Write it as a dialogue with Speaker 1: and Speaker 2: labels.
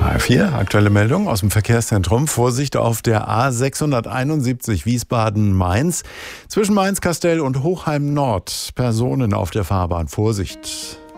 Speaker 1: HR4, aktuelle Meldung aus dem Verkehrszentrum. Vorsicht auf der A671 Wiesbaden-Mainz. Zwischen Mainz-Kastel und Hochheim-Nord. Personen auf der Fahrbahn. Vorsicht.